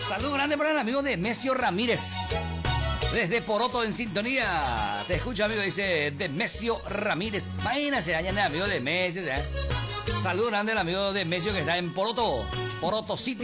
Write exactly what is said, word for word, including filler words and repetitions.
Saludo grande para el amigo Demesio Ramírez. Desde Poroto en sintonía. Te escucho, amigo, dice Demesio Ramírez. Imagínate, allá el amigo Demesio. ¿eh? Saludo grande al amigo Demesio que está en Poroto. Poroto City.